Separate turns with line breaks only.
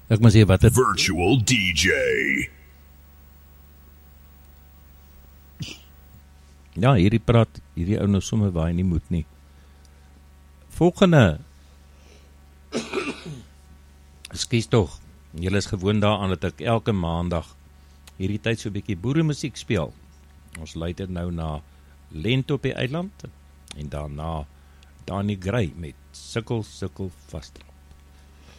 Ek moet sê wat het
Virtual DJ.
ja, hierdie ou nou sommer waar hy nie moet nie. Volgende. Ekskuus tog. Julle is gewoond daaraan dat ek elke maandag hierdie tyd so 'n bietjie boeremusiek speel. Ons luister nou na Lente op die eiland en daarna Danny Gray met Sukkel Vasdra.